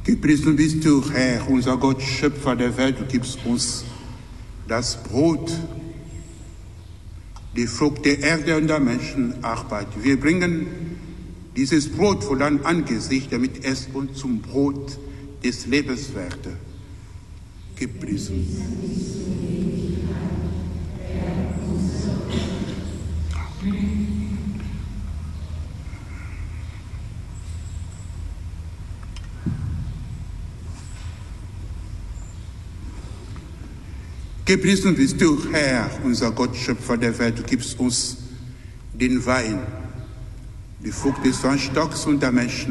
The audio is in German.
Gepriesen bist du, Herr, unser Gott, Schöpfer der Welt, du gibst uns das Brot, die Frucht der Erde und der Menschenarbeit. Wir bringen dieses Brot vor dein Angesicht, damit es uns zum Brot des Lebens werde. Gepriesen. Gepriesen bist du, Herr, unser Gott, Schöpfer der Welt. Du gibst uns den Wein, die Frucht des Weinstocks und der Menschen.